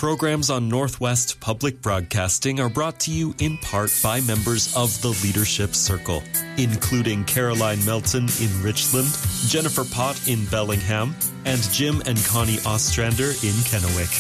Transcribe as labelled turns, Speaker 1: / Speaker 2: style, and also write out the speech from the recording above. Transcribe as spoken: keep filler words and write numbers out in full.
Speaker 1: Programs on Northwest Public Broadcasting are brought to you in part by members of the Leadership Circle, including Caroline Melton in Richland, Jennifer Pott in Bellingham, and Jim and Connie Ostrander in Kennewick.